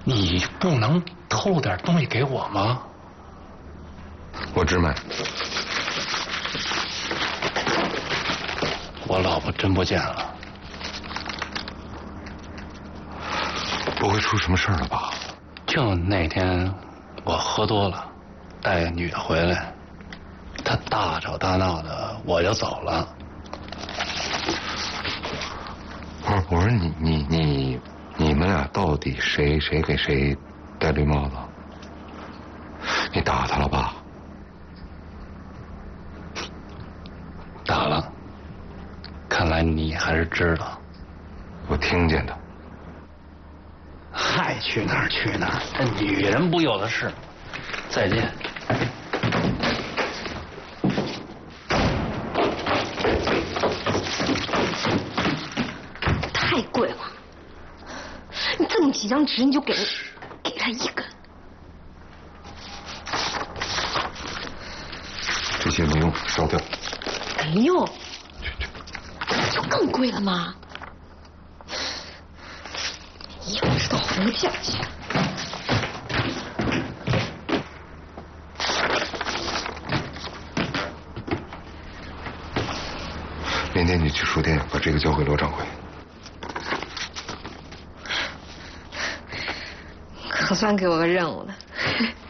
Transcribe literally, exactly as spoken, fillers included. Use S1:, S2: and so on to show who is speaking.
S1: 你不能偷点东西给我吗？
S2: 我只买。
S1: 我老婆真不见了。
S2: 不会出什么事儿了吧？
S1: 就那天我喝多了，带个女的回来，她大吵大闹的，我就走了。
S2: 不是，我说你你你你们俩到底谁谁给谁戴绿帽子？你打他了吧？
S1: 打了。看来你还是知道。
S2: 我听见的。
S1: 爱去哪儿去哪儿，这女人不有的是。再见。
S3: 太贵了，你这么几张纸你就给给他一个。
S2: 这些没用，烧掉。
S3: 没用。就更贵了吗？也不知道什么价钱。
S2: 明天你去书店把这个交给罗掌柜。
S3: 可算给我个任务了。